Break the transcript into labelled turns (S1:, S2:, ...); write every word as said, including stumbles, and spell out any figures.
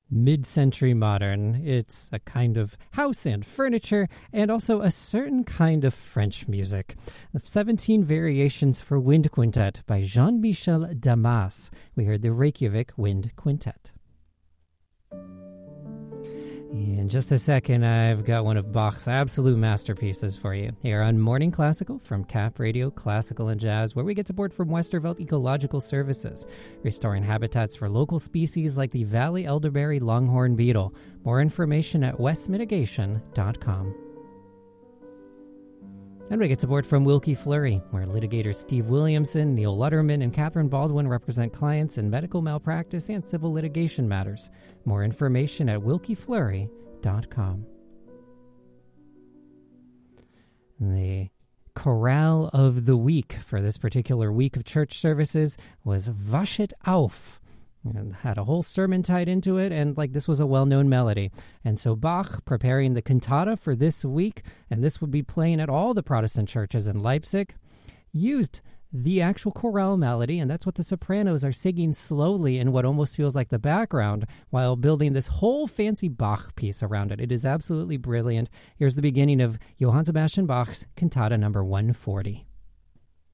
S1: mid-century modern. It's a kind of house and furniture, and also a certain kind of French music. The seventeen Variations for Wind Quintet by Jean-Michel Damas. We heard the Reykjavik Wind Quintet. In just a second, I've got one of Bach's absolute masterpieces for you here on Morning Classical from Cap Radio Classical and Jazz, where we get support from Westervelt Ecological Services, restoring habitats for local species like the Valley elderberry longhorn beetle. More information at west mitigation dot com. And we get support from Wilkie Fleury, where litigators Steve Williamson, Neil Lutterman, and Catherine Baldwin represent clients in medical malpractice and civil litigation matters. More information at wilkie fleury dot com. The chorale of the week for this particular week of church services was Wachet auf. And had a whole sermon tied into it, and like this was a well-known melody. And so Bach, preparing the cantata for this week, and this would be playing at all the Protestant churches in Leipzig, used the actual chorale melody, and that's what the sopranos are singing slowly in what almost feels like the background, while building this whole fancy Bach piece around it. It is absolutely brilliant. Here's the beginning of Johann Sebastian Bach's Cantata number one forty.